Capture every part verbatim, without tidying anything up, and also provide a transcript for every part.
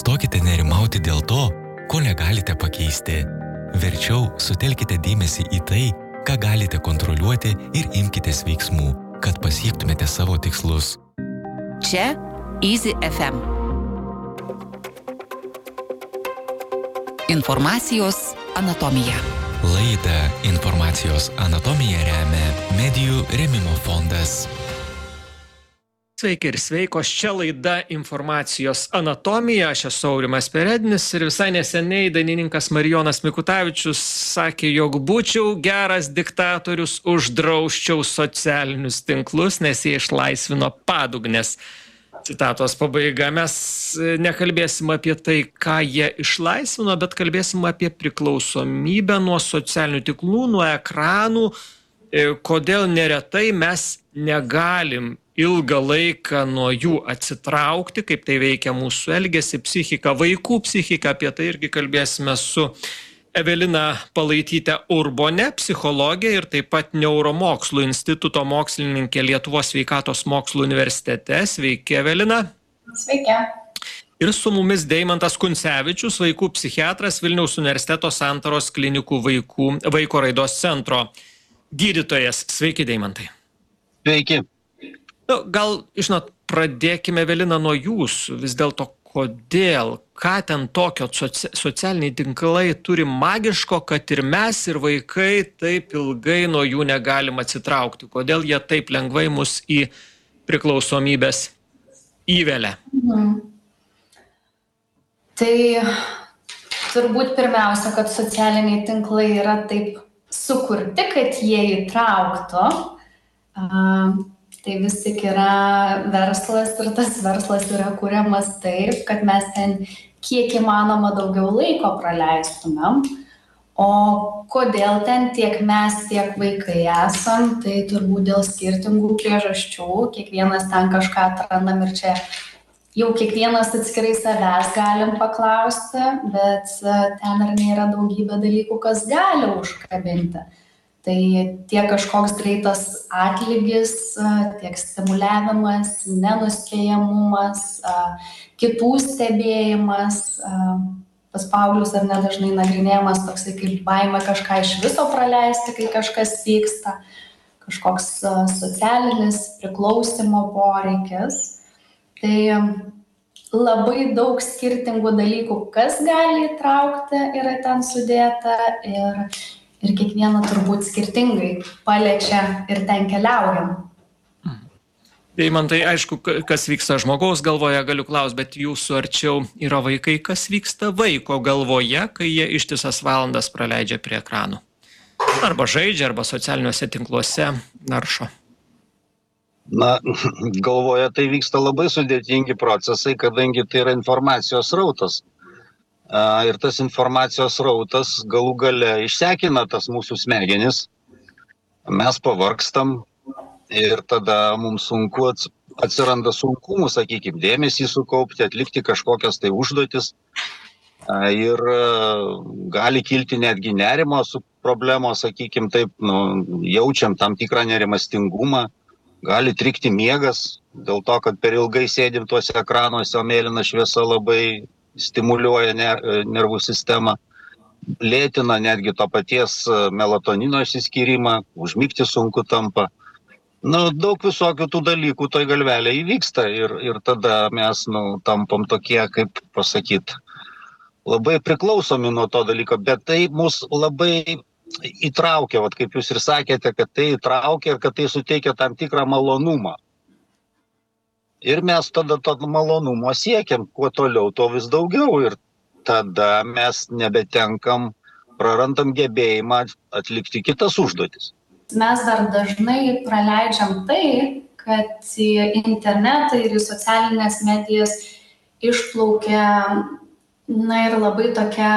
Nustokite nerimauti dėl to, ko negalite pakeisti. Verčiau sutelkite dėmesį į tai, ką galite kontroliuoti ir imkitės veiksmų, kad pasiektumėte savo tikslus. Čia Easy F M. Informacijos anatomija. Laidą Informacijos anatomija remia Medijų rėmimo fondas. Sveiki ir sveikos, čia laida Informacijos anatomija, aš esu Aurimas Peredinis ir visai neseniai dainininkas Marijonas Mikutavičius sakė, jog būčiau geras diktatorius, uždrausčiau socialinius tinklus, nes jie išlaisvino padugnės. Citatos pabaiga. Mes nekalbėsim apie tai, ką jie išlaisvino, bet kalbėsim apie priklausomybę nuo socialinių tinklų, nuo ekranų, kodėl neretai mes negalim ilgą laiką nuo jų atsitraukti, kaip tai veikia mūsų elgesį, psichiką, vaikų psichiką, apie tai irgi kalbėsime su Evelina Palaityte Urbone, psichologė ir taip pat Neuromokslų instituto mokslininkė Lietuvos sveikatos mokslų universitete. Sveiki, Evelina. Sveiki. Ir su mumis Deimantas Kuncevičius, vaikų psichiatras, Vilniaus universiteto Santaros klinikų vaikų, vaiko raidos centro gydytojas. Sveiki, Deimantai. Sveiki. Nu, gal, žinot, pradėkime, Evelina, nuo jūsų. Vis dėlto, kodėl, ką ten tokio soci, socialiniai tinklai turi magiško, kad ir mes, ir vaikai taip ilgai nuo jų negalim atsitraukti? Kodėl jie taip lengvai mus į priklausomybės įvelia? Mhm. Tai turbūt pirmiausia, kad socialiniai tinklai yra taip sukurti, kad jie įtrauktų. Uh, Tai vis tik yra verslas ir tas verslas yra kuriamas taip, kad mes ten kiek įmanoma daugiau laiko praleistumėm. O kodėl ten tiek mes, tiek vaikai esam, tai turbūt dėl skirtingų priežasčių. Kiekvienas ten kažką atrandam ir čia jau kiekvienas atskirai savęs galim paklausti, bet ten ar nėra daugybė dalykų, kas gali užkabinti. Tai tiek kažkoks greitas atlygis, tiek stimuliavimas, nenuspėjamumas, kitų stebėjimas, pas paauglius ar nedažnai nagrinėjamas toksai kaip baimė kažką iš viso praleisti, kai kažkas vyksta, kažkoks socialinis priklausimo poreikis. Tai labai daug skirtingų dalykų, kas gali įtraukti, yra ten sudėta ir Ir kiekvieną turbūt skirtingai paliečia ir ten keliaujam. Deimantai, aišku, kas vyksta žmogaus galvoje, galiu klausti, bet jūsų arčiau yra vaikai, kas vyksta vaiko galvoje, kai jie ištisas valandas praleidžia prie ekranų? Arba žaidžia, arba socialiniuose tinkluose naršo. Na, galvoje tai vyksta labai sudėtingi procesai, kadangi tai yra informacijos srautas. Ir tas informacijos rautas galų gale išsekina tas mūsų smegenis, mes pavargstam ir tada mums sunku atsiranda sunkumų, sakykime, dėmesį sukaupti, atlikti kažkokias tai užduotis ir gali kilti netgi nerimo su problemos, sakykime, taip, nu, jaučiam tam tikrą nerimastingumą, gali trikti miegas dėl to, kad per ilgai sėdim tuose ekranuose, o mėlyna šviesa labai stimuliuoja nervų sistemą, lėtina netgi to paties melatonino išsiskyrimą, užmigti sunku tampa. Nu, daug visokių tų dalykų toj galvelė įvyksta ir, ir tada mes nu, tampam tokie, kaip pasakyti, labai priklausomi nuo to dalyko, bet tai mus labai įtraukia, vat, kaip jūs ir sakėte, kad tai įtraukia ir kad tai suteikia tam tikrą malonumą. Ir mes tada to malonumo siekiam, kuo toliau, to vis daugiau. Ir tada mes nebetenkam, prarandam gebėjimą atlikti kitas užduotis. Mes dar dažnai praleidžiam tai, kad į internetą ir į socialinės medijas išplaukia na, ir labai tokia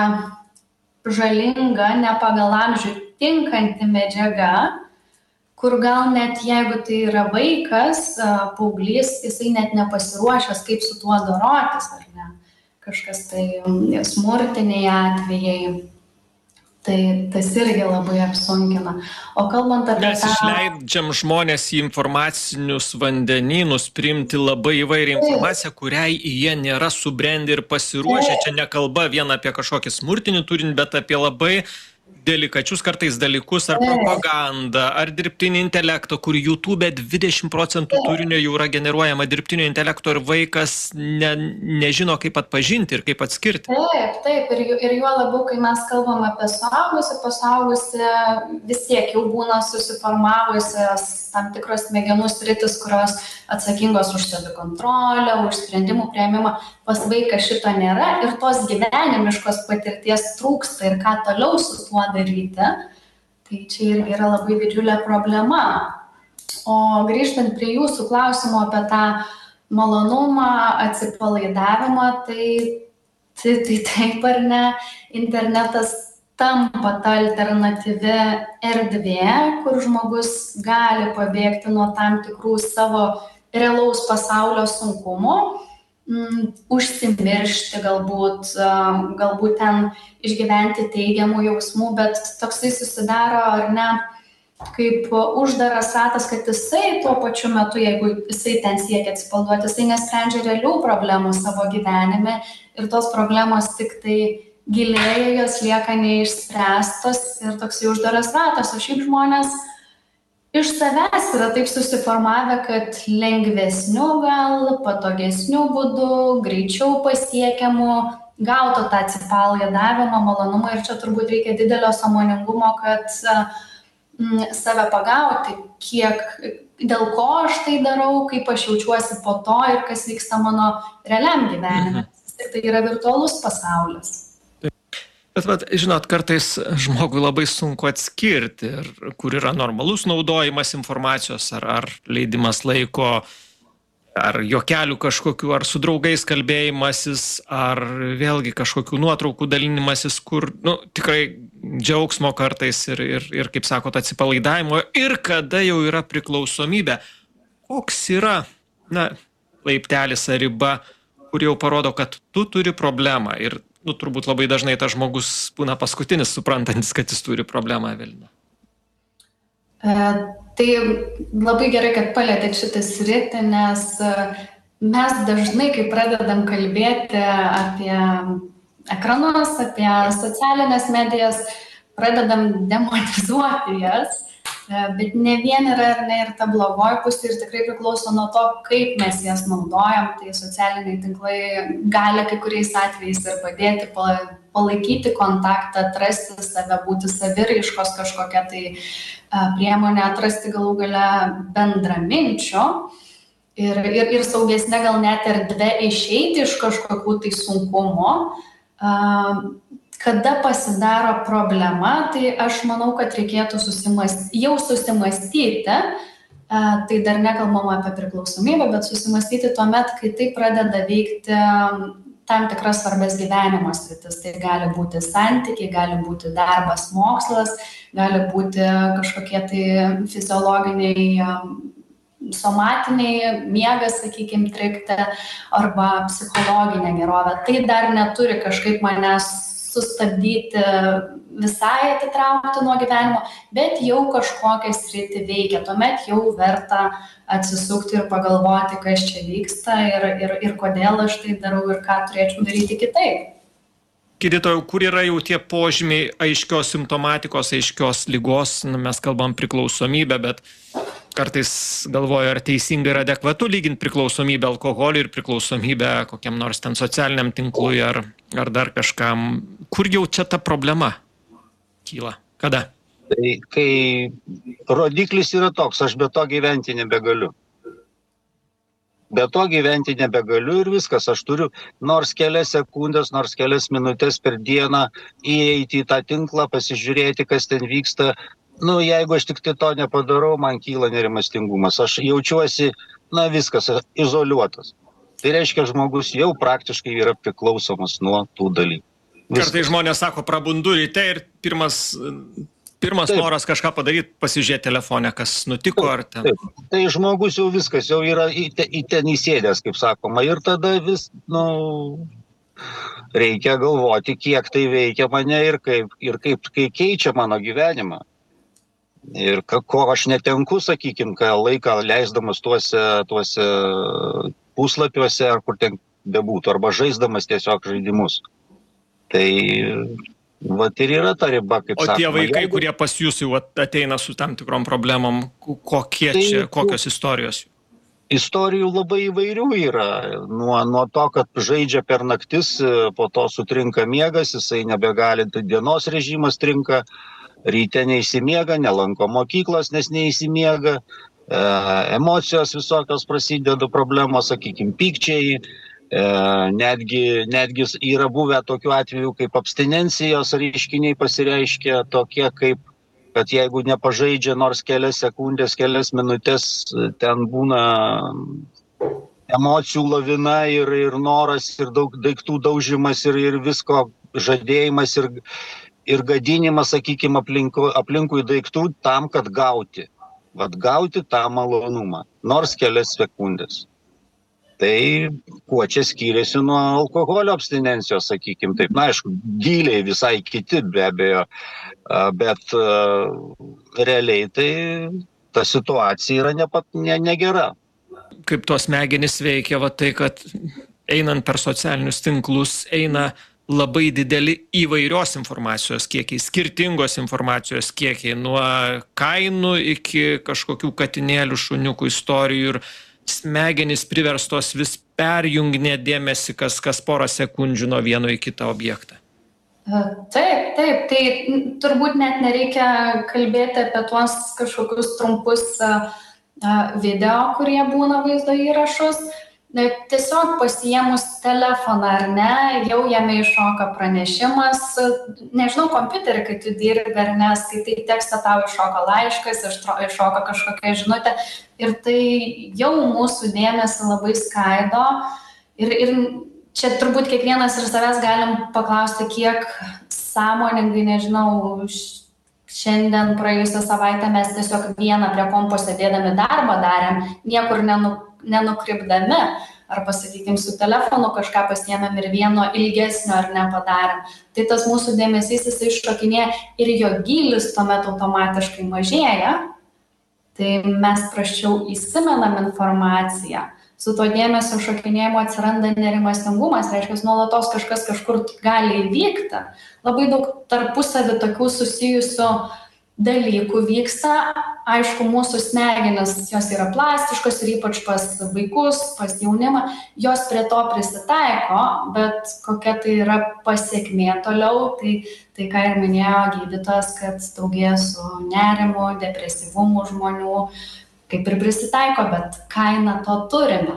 žalinga, ne pagal amžių tinkanti medžiaga, kur gal net jeigu tai yra vaikas, paauglys, jisai net nepasiruošęs, kaip su tuo dorotis, ar ne? Kažkas tai smurtiniai atvejai, Tai tas irgi labai apsunkina. O kalbant apie Mes tą... išleidžiam žmonės į informacinius vandenynus priimti labai įvairią informaciją, kuriai jie nėra subrendę ir pasiruošę. Čia nekalba vien apie kažkokį smurtinį turinį, bet apie labai delikačius kartais dalykus, ar propagandą, ar dirbtinį intelektą, kur YouTube dvidešimt procentų turinio jau yra generuojama dirbtinio intelekto ir vaikas ne, nežino, kaip atpažinti ir kaip atskirti. Taip, taip, ir, ir juo labiau, kai mes kalbam apie suaugusį, pasaugusi vis tiek jau būna susiformavusios tam tikros smegenų sritis, kurios atsakingos už savikontrolę, už sprendimų priėmimą. Pas vaiką šito nėra ir tos gyvenimiškos patirties trūksta ir ką toliau su tuo daryti. Tai čia irgi yra labai didžiulė problema. O grįžtant prie jūsų klausimo apie tą malonumą, atsipalaidavimą, tai, tai, tai taip ar ne, internetas tampa ta alternatyvi erdvė, kur žmogus gali pabėgti nuo tam tikrų savo realaus pasaulio sunkumų, mm, užsimiršti galbūt, galbūt ten išgyventi teigiamų jausmų, bet toksai susidaro ar ne kaip uždaras ratas, kad jisai tuo pačiu metu, jeigu jisai ten siekia atsipalaiduoti, jisai nesprendžia realių problemų savo gyvenime ir tos problemos tik tai gilėja, jos lieka neišspręstos ir toks uždaras ratas. O šiaip žmonės iš savęs yra taip susiformavę, kad lengvesniu gal, patogesniu būdu, greičiau pasiekiamu, gautų tą atsipalaidavimą, malonumą ir čia turbūt reikia didelio sąmoningumo, kad mm, save pagauti, kiek, dėl ko aš tai darau, kaip aš jaučiuosi po to ir kas vyksta mano realiam gyvenime. Mhm. Tai yra virtualus pasaulis. Bet, vat, žinot, kartais žmogui labai sunku atskirti, kur yra normalus naudojimas informacijos, ar, ar leidimas laiko, ar juokelių kažkokių, ar su draugais kalbėjimasis, ar vėlgi kažkokių nuotraukų dalinimasis, kur, nu, tikrai džiaugsmo kartais ir, ir, ir kaip sakot, atsipalaidavimo, ir kada jau yra priklausomybė. Koks yra, na, laiptelis ar riba, kur jau parodo, kad tu turi problemą ir nu, turbūt labai dažnai tas žmogus būna paskutinis suprantantis, kad jis turi problemą, Evelina. E, tai labai gerai, kad palietėt šitą sritį, nes mes dažnai, kai pradedam kalbėti apie ekranus, apie socialinės medijas, pradedam demonizuoti jas, bet ne vien yra ir, ne, ir ta blogoji pusė ir tikrai priklauso nuo to, kaip mes jas naudojam. Tai socialiniai tinklai gali kai kuriais atvejais ir padėti palaikyti kontaktą, atrasti save, būti saviraiškos kažkokia tai priemonė, atrasti galų gale bendraminčio ir, ir, ir saugesnė gal net erdvė išeiti iš kažkokių tai sunkumo. Kada pasidaro problema, tai aš manau, kad reikėtų susimastyti, jau susimastyti, tai dar nekalbam apie priklausomybę, bet susimastyti tuomet, kai tai pradeda veikti tam tikras svarbės gyvenimo sritis. Tai gali būti santykiai, gali būti darbas, mokslas, gali būti kažkokie tai fiziologiniai, somatiniai, miegas, sakykime, trikti, arba psichologinė gerovė. Tai dar neturi kažkaip manęs sustabdyti, visai atitraukti nuo gyvenimo, bet jau kažkokią sritį veikia. Tuomet jau verta atsisukti ir pagalvoti, kas čia vyksta ir, ir, ir kodėl aš tai darau ir ką turėčiau daryti kitaip. Gydytojau, kur yra jau tie požymiai aiškios simptomatikos, aiškios ligos, nu, mes kalbam priklausomybę, bet kartais galvoju, ar teisingai ir adekvatu lyginti priklausomybę alkoholiui ir priklausomybę kokiam nors ten socialiniam tinklui ar, ar dar kažkam. Kur jau čia ta problema kyla? Kada? Tai kai rodiklis yra toks, aš be to gyventi nebegaliu. Be to gyventi nebegaliu ir viskas. Aš turiu nors kelias sekundės, nors kelias minutės per dieną įeiti į tą tinklą, pasižiūrėti, kas ten vyksta. Nu, jeigu aš tik tai to nepadarau, man kyla nerimastingumas. Aš jaučiuosi, na, viskas, izoliuotas. Tai reiškia, žmogus jau praktiškai yra priklausomas nuo tų dalykų. Viskas. Kartai žmonės sako, prabundu ryte ir pirmas, pirmas noras kažką padaryti, pasižiūrėti telefonę, kas nutiko ar ten. Taip. Tai žmogus jau viskas, jau yra į, te, į ten įsėdęs, kaip sakoma. Ir tada vis, nu, reikia galvoti, kiek tai veikia mane ir kaip, ir kaip kai keičia mano gyvenimą. Ir ko aš netenku, sakykime, ką laiką leisdamas tuose, tuose puslapiuose, ar kur ten bebūtų, arba žaisdamas tiesiog žaidimus. Tai vat ir yra ta riba, kaip sakoma. O tie vaikai, jeigu... kurie pas jūs jau ateina su tam tikrom problemom, kokie tai, čia, kokios istorijos? Istorijų labai įvairių yra. Nuo, nuo to, kad žaidžia per naktis, po to sutrinka miegas, jisai nebegali, tai dienos režimas trinka, ryte neįsimiega, nelanko mokyklos, nes neįsimiega, e, emocijos visokios prasideda problemos, sakykime, pykčiai, e, netgi, netgi yra buvę tokių atvejų, kaip abstinencijos reiškiniai pasireiškia tokie, kaip kad jeigu nepažaidžia nors kelias sekundės, kelias minutės, ten būna emocijų lavina ir, ir noras, ir daug daiktų daužimas, ir, ir visko žadėjimas, ir, ir gadinimas, sakykime, aplinkui, aplinkui daiktų tam, kad gauti. Vat gauti tą malonumą, nors kelias sekundės. Tai kuo čia skiriasi nuo alkoholio abstinencijos, sakykime, taip, na, aišku, gyliai visai kiti be abejo, bet uh, realiai tai ta situacija yra nepat, ne, negera. Kaip tos smegenys veikia, va tai, kad einant per socialinius tinklus eina labai dideli įvairios informacijos kiekiai, skirtingos informacijos kiekiai, nuo kainų iki kažkokių katinėlių, šuniukų istorijų, ir smegenys priverstos vis perjunginėt dėmesį kas, kas porą sekundžių nuo vieno į kitą objektą. Taip, taip, tai turbūt net nereikia kalbėti apie tuos kažkokius trumpus video, kurie būna vaizdo įrašus. Tiesiog pasiėmus telefoną ar ne, jau jame iššoka pranešimas, nežinau, kompiuterį, kai tu dirbi ar ne, skaitai tekstą, tau iššoka laiškas, iššoka kažkokia žinutė ir tai jau mūsų dėmesį labai skaido ir, ir čia turbūt kiekvienas ir savęs galim paklausti, kiek sąmoningai, nežinau, šiandien praėjusią savaitę mes tiesiog vieną prie kompo sėdėdami darbą darėm, niekur nenu nenukrypdami, arba, sakykime, su telefonu kažką pasiėmėm ir vieno ilgesnio ar nepadarėm. Tai tas mūsų dėmesys jis iššokinėja ir jo gylis tuomet automatiškai mažėja, tai mes prasčiau įsimenam informaciją. Su to dėmesio šokinėjimu atsiranda nerimastingumas, reiškia, nuolatos kažkas kažkur gali įvykti. Labai daug tarpusavį tokių susijusių dalykų vyksta. Aišku, mūsų smegenis, jos yra plastiškos ir ypač pas vaikus, pas jaunimą, jos prie to prisitaiko, bet kokia tai yra pasekmė toliau, tai, tai ką ir minėjo gydytojas, kad daugėja su nerimu, depresyvumu žmonių, kaip ir prisitaiko, bet kainą to turime.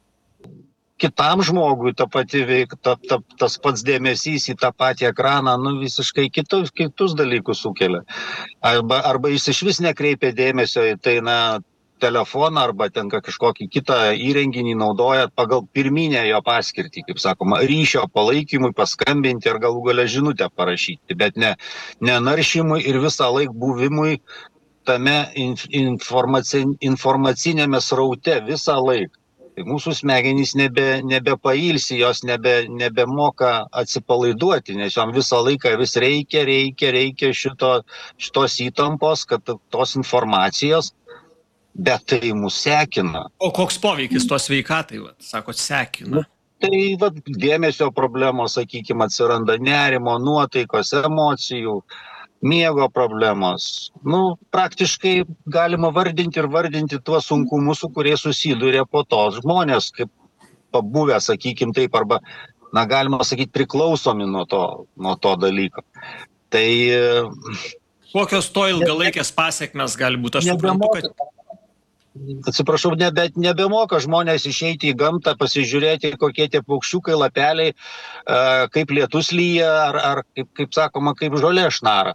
Kitam žmogui ta pati veik, ta, ta, tas pats dėmesys į tą patį ekraną, nu, visiškai kitus, kitus dalykus sukelia. Arba, arba jis iš vis nekreipia dėmesio į tai, na, telefoną arba ten kažkokį kitą įrenginį naudoja pagal pirminę jo paskirtį, kaip sakoma, ryšio palaikymui, paskambinti ar galų gale žinutę parašyti, bet ne, ne naršymui ir visą laik buvimui tame informaci, informacinėme sraute visą laiką. Tai mūsų smegenys nebe, nebepailsi, jos nebe, nebemoka atsipalaiduoti, nes jom visą laiką vis reikia, reikia, reikia šito, šitos įtampos, kad tos informacijos, bet tai mus sekina. O koks poveikis tos sveikatai, vat, sakot, sekina? Tai vat, dėmesio problemos, sakykime, atsiranda nerimo, nuotaikos, emocijų, miego problemos. Nu, praktiškai galima vardinti ir vardinti tuos sunkumus, su kurie susiduria po to žmonės, kaip pabuvę, sakykime taip, arba, na, galima sakyti, priklausomi nuo to, nuo to dalyko. Tai... Kokios to ilgalaikės pasiekmes gali būti? Aš suprantu, kad... Atsiprašau, nebe, nebemoka žmonės išeiti į gamtą, pasižiūrėti, kokie tie paukščiukai, lapeliai, kaip lietus lyja, ar, ar kaip, kaip sakoma, kaip žolė šnara.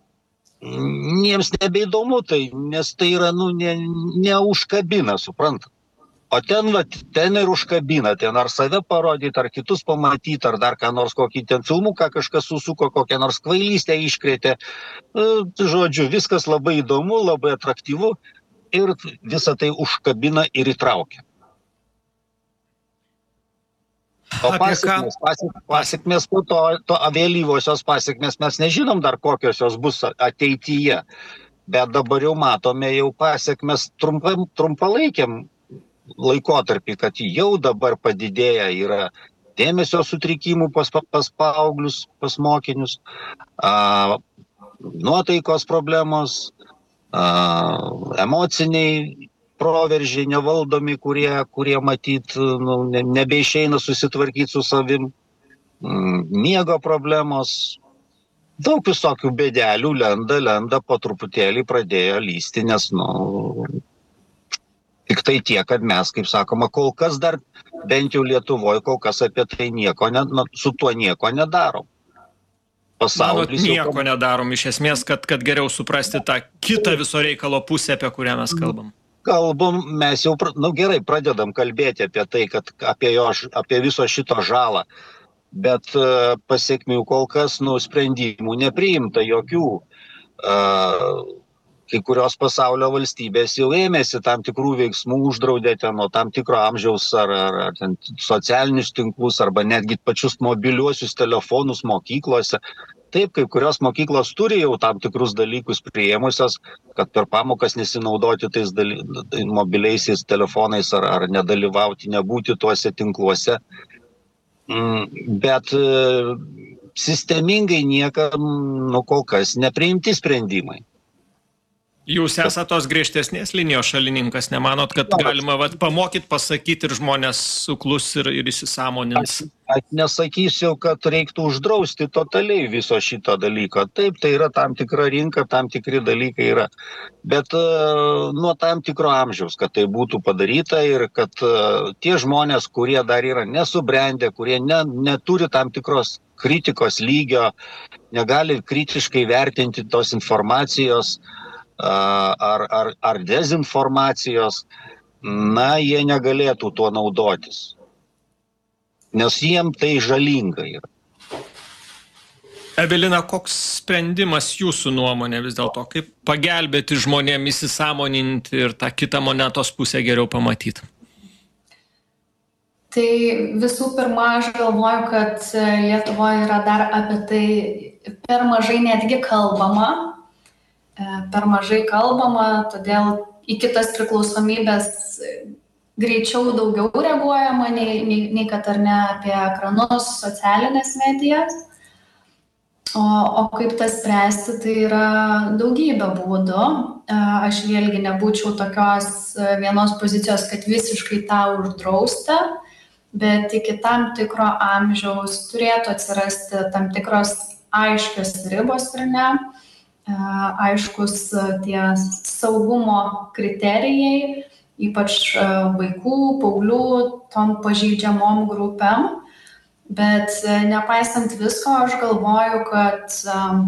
Jiems nebeįdomu tai, nes tai yra, nu, ne, neužkabina, suprantat. O ten, va, ten ir užkabina, ten ar save parodyti, ar kitus pamatyti, ar dar ką nors, kokį ten filmuką kažkas susuko, kokią nors kvailystę iškrėtė. Žodžiu, viskas labai įdomu, labai atraktyvu. Ir visą tai užkabina ir įtraukia. O pasiekmes, pasiek, pasiekmes po to, to vėlyvosios pasiekmes mes nežinom dar kokios jos bus ateityje. Bet dabar jau matome jau pasiekmes trumpam, trumpalaikiam laikotarpį, kad jau dabar padidėja yra dėmesio sutrikimų pas, pas paauglius, pas mokinius, a, nuotaikos problemos, a, emociniai proveržiai nevaldomi, kurie, kurie matyt, nu, ne, nebeišeina susitvarkyti su savim, miego problemos, daug visokių bėdelių lenda, lenda, po truputėlį pradėjo lysti, nes, nu, tik tai tiek, kad mes, kaip sakoma, kol kas dar, bent jau Lietuvoje, kol kas apie tai nieko, ne, nu, su tuo nieko nedarom. Pasaulis Manot, nieko jau... nedarom, iš esmės, kad, kad geriau suprasti tą kitą viso reikalo pusę, apie kurią mes kalbam. Kalbam, mes jau, nu gerai, pradedam kalbėti apie tai, kad apie, jo, apie viso šito žalą, bet uh, pasiekmių kol kas, nu, sprendimų nepriimta jokių. Uh, kai kurios pasaulio valstybės jau ėmėsi tam tikrų veiksmų, uždraudė ten nuo tam tikro amžiaus ar, ar, ar ten socialinius tinklus, arba netgi pačius mobiliuosius telefonus mokyklose. Taip, kai kurios mokyklos turi jau tam tikrus dalykus priėmusios, kad per pamokas nesinaudoti tais daly... mobiliaisiais telefonais ar, ar nedalyvauti, nebūti tuose tinkluose. Bet sistemingai niekam, nu, kol kas nepriimti sprendimai. Jūs esate tos griežtesnės linijos šalininkas, nemanot, kad galima vat, pamokyti, pasakyti ir žmonės suklus ir, ir įsisamonins? Aš nesakysiu, kad reiktų uždrausti totaliai viso šito dalyko. Taip, tai yra tam tikra rinka, tam tikri dalykai yra. Bet uh, nuo tam tikro amžiaus, kad tai būtų padaryta ir kad uh, tie žmonės, kurie dar yra nesubrendę, kurie ne, neturi tam tikros kritikos lygio, negali kritiškai vertinti tos informacijos, Ar, ar, ar dezinformacijos, na, jie negalėtų tuo naudotis, nes jiem tai žalinga yra. Evelina, koks sprendimas jūsų nuomonė vis dėlto, kaip pagelbėti žmonėm įsisąmoninti ir tą kitą monetos pusę geriau pamatyti? Tai visų pirma, aš galvoju, kad Lietuvoje yra dar apie tai per mažai netgi kalbama, per mažai kalbama, todėl į kitas priklausomybės greičiau daugiau reaguojama, nei, nei, nei kad ar ne apie ekranus, socialinės medijas. O, o kaip tas spręsti, tai yra daugybė būdų. Aš vėlgi nebūčiau tokios vienos pozicijos, kad visiškai tą uždrausti, bet iki tam tikro amžiaus turėtų atsirasti tam tikros aiškios ribos ir ne. Aiškus tie saugumo kriterijai, ypač vaikų, paauglių, tom pažeidžiamom grupėm. Bet nepaisant visko, aš galvoju, kad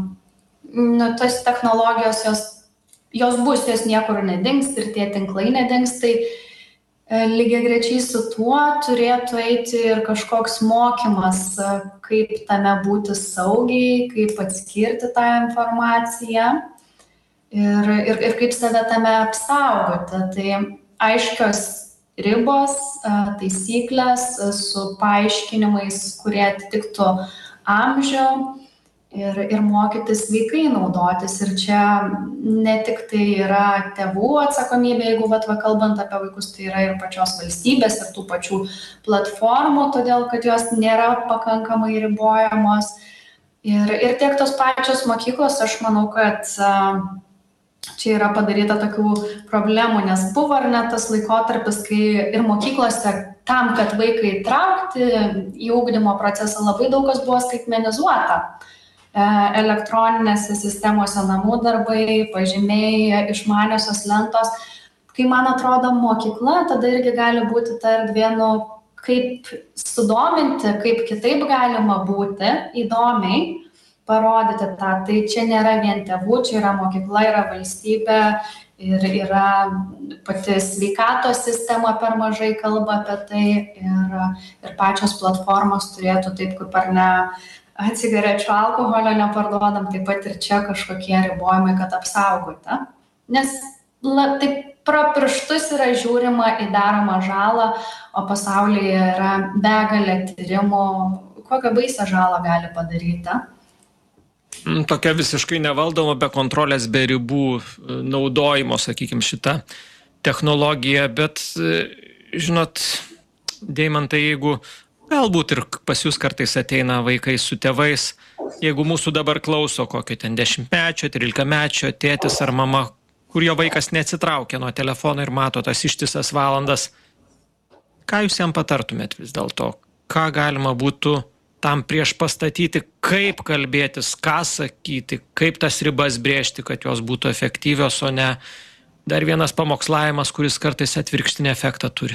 nu, tos technologijos, jos, jos bus, jos niekur nedings ir tie tinklai nedings, tai lygiagrečiai su tuo turėtų eiti ir kažkoks mokymas, kaip tame būti saugiai, kaip atskirti tą informaciją ir, ir, ir kaip save tame apsaugoti. Tai aiškios ribos, taisyklės su paaiškinimais, kurie atitiktų amžių ir, ir mokytis sveikai naudotis. Ir čia ne tik tai yra tėvų atsakomybė, jeigu vat, va, kalbant apie vaikus, tai yra ir pačios valstybės ir tų pačių platformų, todėl kad jos nėra pakankamai ribojamos. Ir, ir tiek tos pačios mokyklos, aš manau, kad čia yra padaryta tokių problemų, nes buvo ar net tas laikotarpis, kai ir mokyklose tam, kad vaikai įtraukti į ugdymo procesą, labai daug kas buvo skaitmenizuota. Elektroninėse sistemose namų darbai, pažymiai, išmaniosios lentos. Kai man atrodo mokykla, tada irgi gali būti ta erdvė, nu, kaip sudominti, kaip kitaip galima būti, įdomiai parodyti tą. Tai čia nėra vien tėvų, čia yra mokykla, yra valstybė ir yra pati sveikatos sistema per mažai kalba apie tai ir, ir pačios platformos turėtų taip, kaip ar ne, cigarečių, alkoholio neparduodam, taip pat ir čia kažkokie ribojimai, kad apsaugoti. Nes la, taip pro pirštus yra žiūrima į daromą žalą, o pasaulyje yra begalė tyrimų, kokią baisą žalą gali padaryti. Tokia visiškai nevaldoma, be kontrolės, be ribų naudojimo, sakykime, šitą technologiją, bet, žinot, Deimantai, jeigu galbūt ir pas jūs kartais ateina vaikai su tėvais, jeigu mūsų dabar klauso kokio ten dešimtmečio, trylikamečio tėtis ar mama, kur jo vaikas neatsitraukia nuo telefono ir mato tas ištisas valandas, ką jūs jam patartumėt vis dėlto? Ką galima būtų tam prieš pastatyti, kaip kalbėtis, ką sakyti, kaip tas ribas brėžti, kad jos būtų efektyvios, o ne dar vienas pamokslavimas, kuris kartais atvirkštinį efektą turi?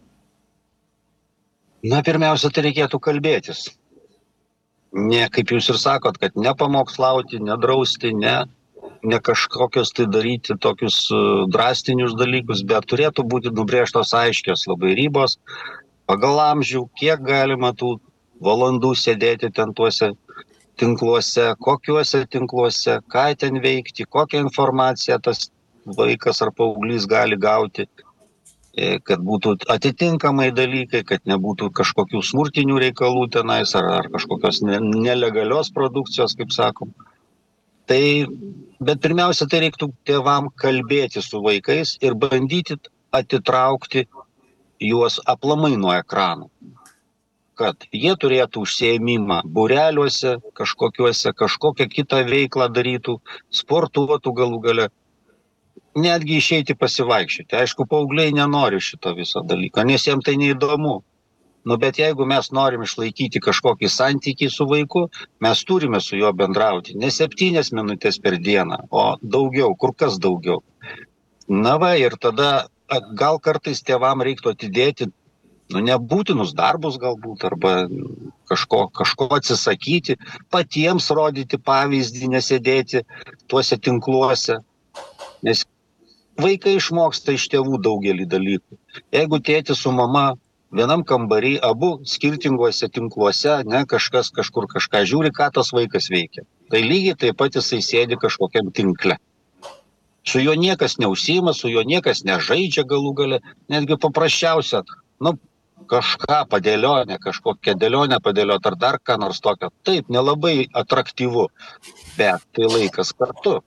Na, pirmiausia, tai reikėtų kalbėtis. Ne, kaip jūs ir sakot, kad ne pamokslauti, ne drausti, ne, ne kažkokios tai daryti tokius drastinius dalykus, bet turėtų būti nubrėžtos aiškios labai ribos, pagal amžių, kiek galima tų valandų sėdėti ten tuose tinkluose, kokiuose tinkluose, ką ten veikti, kokią informaciją tas vaikas ar paauglys gali gauti, kad būtų atitinkamai dalykai, kad nebūtų kažkokių smurtinių reikalų tenais ar, ar kažkokios ne, nelegalios produkcijos, kaip sakom. Tai, bet pirmiausia, tai reiktų tėvam kalbėti su vaikais ir bandyti atitraukti juos aplamai nuo ekranų. Kad jie turėtų užsiėmimą būreliuose, kažkokiuose, kažkokią kitą veiklą darytų, sportuotų galų gale, netgi išeiti pasivaikščioti. Aišku, paaugliai nenori šito viso dalyko, nes jiems tai neįdomu. Nu, bet jeigu mes norim išlaikyti kažkokį santykį su vaiku, mes turime su juo bendrauti. Ne septynias minutės per dieną, o daugiau, kur kas daugiau. Na va, ir tada gal kartais tėvam reiktų atidėti nu, nebūtinus darbus galbūt, arba kažko, kažko atsisakyti, patiems rodyti pavyzdį, nesėdėti tuose tinkluose. Nes vaikai išmoksta iš tėvų daugelį dalykų. Jeigu tėtis su mama vienam kambarį, abu skirtinguose tinkluose, ne, kažkas kažkur kažką žiūri, ką tas vaikas veikia. Tai lygiai taip pat jisai sėdi kažkokiam tinkle. Su juo niekas neužsiima, su juo niekas nežaidžia galų gale, netgi paprasčiausia, nu, kažką padėlionę, kažkokią dėlionę padėliot ar dar ką nors tokio. Taip, nelabai atraktyvu, bet tai laikas kartu.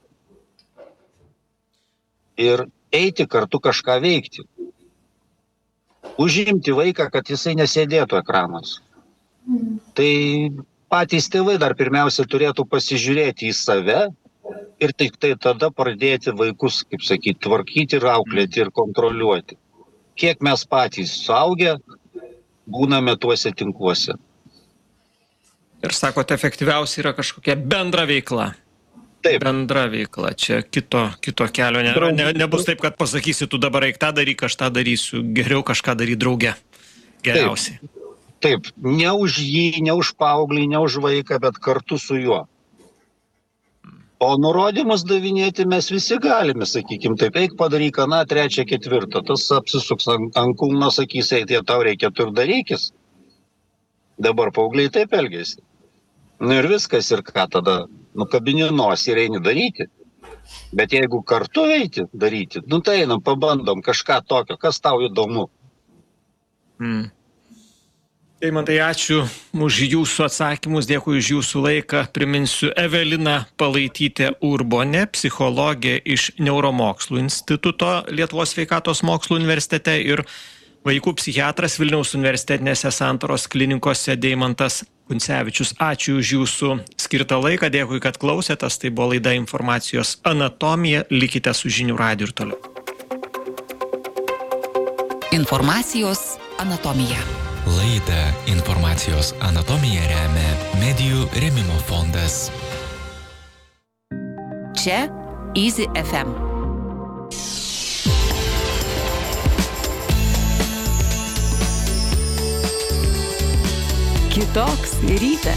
Ir eiti kartu kažką veikti. Užimti vaiką, kad jisai nesėdėtų ekranuose. Tai patys tėvai dar pirmiausia turėtų pasižiūrėti į save ir tik tai tada pradėti vaikus, kaip sakyti, tvarkyti ir auklėti ir kontroliuoti. Kiek mes patys suaugę būname tuose tinkluose. Ir sakote, efektyviausia yra kažkokia bendra veikla. Taip. Bendra veikla. Čia kito, kito kelio ne, ne, nebus taip, kad pasakysi, tu dabar eik tą daryk, aš tą darysiu. Geriau kažką daryti drauge. Geriausiai. Taip. Taip. Ne už jį, ne už paauglį, ne už vaiką, bet kartu su juo. O nurodymus davinėti mes visi galime, sakykime, taip, eik padaryk, na, trečią, ketvirtą, tas apsisuks ant, ant kulno, sakys, ei, tai tau reikia, tu ir darykis. Dabar paaugliai taip elgiasi. Nu ir viskas, ir ką tada, nukabini nosį ir eini daryti. Bet jeigu kartu eiti daryti, nu tai einam, pabandom kažką tokio, kas tau įdomu. Mm. Deimantai, ačiū už jūsų atsakymus, dėkui už jūsų laiką. Priminsiu, Evelina Palaitytė Urbonė, psichologė iš Neuromokslų instituto Lietuvos sveikatos mokslų universitete ir vaikų psichiatras Vilniaus universitetinėse santaros klinikose Deimantas Kuncevičius. Ačiū už jūsų skirtą laiką, dėkui, kad klausėtės. Tai buvo laida Informacijos anatomija. Likite su Žinių radiju ir toliau. Informacijos anatomija. Laidą Informacijos anatomija remia Medijų rėmimo fondas. Čia Easy F M. Kitoks rytas.